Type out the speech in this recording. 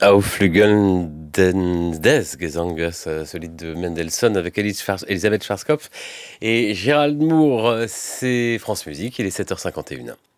Auflügeln des Gesanges, celui de Mendelssohn avec Elisabeth Schwarzkopf et Gérald Moore. C'est France Musique, il est 7h51.